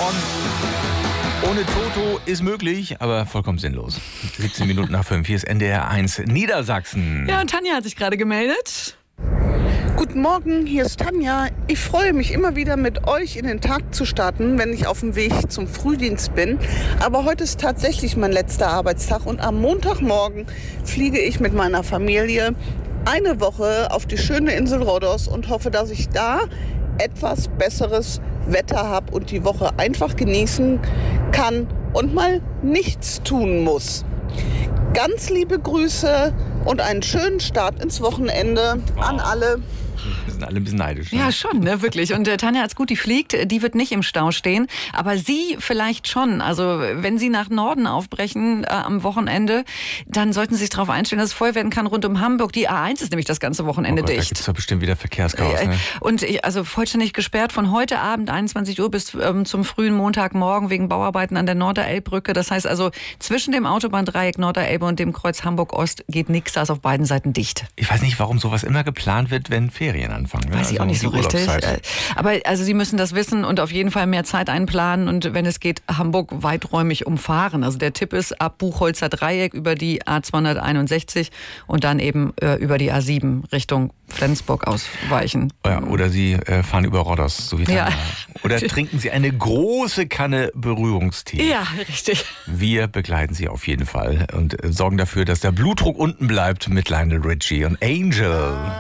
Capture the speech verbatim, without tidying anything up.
on. Ohne Toto ist möglich, aber vollkommen sinnlos. siebzehn Minuten nach fünf, hier ist N D R eins Niedersachsen. Ja, und Tanja hat sich gerade gemeldet. Guten Morgen, hier ist Tanja. Ich freue mich immer wieder mit euch in den Tag zu starten, wenn ich auf dem Weg zum Frühdienst bin. Aber heute ist tatsächlich mein letzter Arbeitstag und am Montagmorgen fliege ich mit meiner Familie eine Woche auf die schöne Insel Rhodos und hoffe, dass ich da etwas besseres Wetter habe und die Woche einfach genießen kann und mal nichts tun muss. Ganz liebe Grüße und einen schönen Start ins Wochenende an alle. Wir sind alle ein bisschen neidisch. Ne? Ja, schon, ne, wirklich. Und äh, Tanja hat's gut, die fliegt, die wird nicht im Stau stehen. Aber Sie vielleicht schon. Also wenn Sie nach Norden aufbrechen äh, am Wochenende, dann sollten Sie sich darauf einstellen, dass es voll werden kann rund um Hamburg. Die A eins ist nämlich das ganze Wochenende Oh Gott, dicht. Da gibt's doch bestimmt wieder Verkehrschaos. Ne? Und ich, also vollständig gesperrt von heute Abend einundzwanzig Uhr bis ähm, zum frühen Montagmorgen wegen Bauarbeiten an der Norderelbbrücke. Das heißt also, zwischen dem Autobahndreieck Norderelbe und dem Kreuz Hamburg-Ost geht nichts, da ist auf beiden Seiten dicht. Ich weiß nicht, warum sowas immer geplant wird, wenn Ferien anfangen. Ne? Weiß ich also auch nicht so die richtig. Urlaubszeit. Aber also Sie müssen das wissen und auf jeden Fall mehr Zeit einplanen und wenn es geht, Hamburg weiträumig umfahren. Also der Tipp ist, ab Buchholzer Dreieck über die A zweihunderteinundsechzig und dann eben äh, über die A sieben Richtung Flensburg ausweichen. Ja, oder Sie äh, fahren über Rhodos, so wie Tanja. Ja. Oder trinken Sie eine große Kanne Berührungstee. Ja, richtig. Wir begleiten Sie auf jeden Fall und äh, sorgen dafür, dass der Blutdruck unten bleibt mit Lionel Richie und Angel.